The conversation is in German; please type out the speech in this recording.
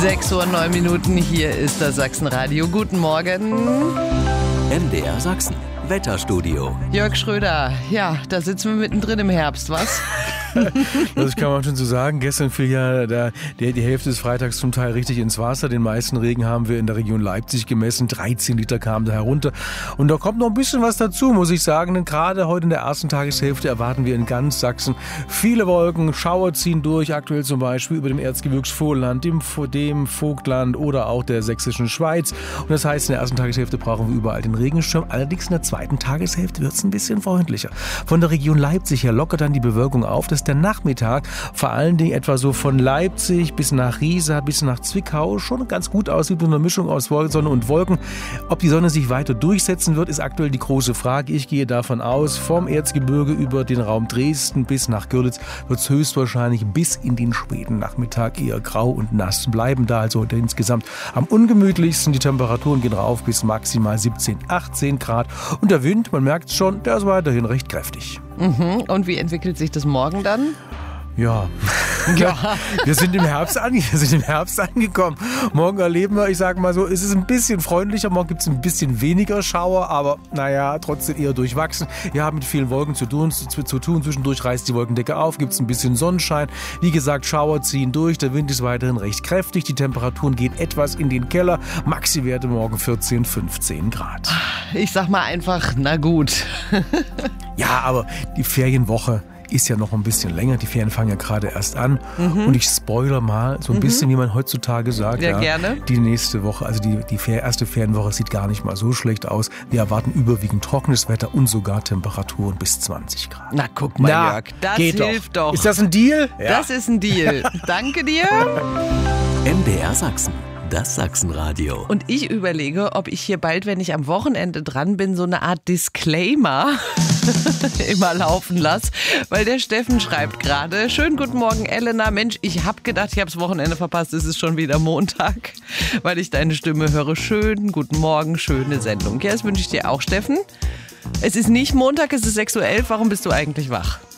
6:09 Uhr, hier ist das Sachsenradio. Guten Morgen. MDR Sachsen, Wetterstudio. Jörg Schröder, ja, da sitzen wir mittendrin im Herbst, was? Das kann man schon so sagen. Gestern fiel ja die Hälfte des Freitags zum Teil richtig ins Wasser. Den meisten Regen haben wir in der Region Leipzig gemessen. 13 Liter kamen da herunter. Und da kommt noch ein bisschen was dazu, muss ich sagen. Denn gerade heute in der ersten Tageshälfte erwarten wir in ganz Sachsen viele Wolken. Schauer ziehen durch, aktuell zum Beispiel über dem Erzgebirgsvorland, dem Vogtland oder auch der sächsischen Schweiz. Und das heißt, in der ersten Tageshälfte brauchen wir überall den Regenschirm. Allerdings in der zweiten Tageshälfte wird es ein bisschen freundlicher. Von der Region Leipzig her lockert dann die Bewölkung auf. Das der Nachmittag vor allen Dingen etwa so von Leipzig bis nach Riesa, bis nach Zwickau schon ganz gut aussieht, mit einer Mischung aus Sonne und Wolken. Ob die Sonne sich weiter durchsetzen wird, ist aktuell die große Frage. Ich gehe davon aus, vom Erzgebirge über den Raum Dresden bis nach Görlitz wird es höchstwahrscheinlich bis in den späten Nachmittag eher grau und nass bleiben. Da also insgesamt am ungemütlichsten. Die Temperaturen gehen rauf bis maximal 17, 18 Grad. Und der Wind, man merkt es schon, der ist weiterhin recht kräftig. Und wie entwickelt sich das morgen dann? Ja. Wir sind im Herbst angekommen. Morgen erleben wir, ich sage mal so, es ist ein bisschen freundlicher. Morgen gibt es ein bisschen weniger Schauer, aber naja, trotzdem eher durchwachsen. Wir haben mit vielen Wolken zu tun. Zwischendurch reißt die Wolkendecke auf, gibt es ein bisschen Sonnenschein. Wie gesagt, Schauer ziehen durch. Der Wind ist weiterhin recht kräftig. Die Temperaturen gehen etwas in den Keller. Maxi-Werte morgen 14, 15 Grad. Ich sag mal einfach, na gut. Ja, aber die Ferienwoche ist ja noch ein bisschen länger. Die Ferien fangen ja gerade erst an. Und ich spoilere mal so ein bisschen, wie man heutzutage sagt. Ja, gerne. Die nächste Woche, also die erste Ferienwoche sieht gar nicht mal so schlecht aus. Wir erwarten überwiegend trockenes Wetter und sogar Temperaturen bis 20 Grad. Na, guck mal, Jörg, das hilft doch. Ist das ein Deal? Ja. Das ist ein Deal. Danke dir. MDR Sachsen, das Sachsenradio. Und ich überlege, ob ich hier bald, wenn ich am Wochenende dran bin, so eine Art Disclaimer immer laufen lasse, weil der Steffen schreibt gerade: Schönen guten Morgen, Elena. Mensch, ich habe gedacht, ich habe das Wochenende verpasst. Es ist schon wieder Montag, weil ich deine Stimme höre. Schönen guten Morgen, schöne Sendung. Ja, das wünsche ich dir auch, Steffen. Es ist nicht Montag, es ist 6:11 Uhr. Warum bist du eigentlich wach?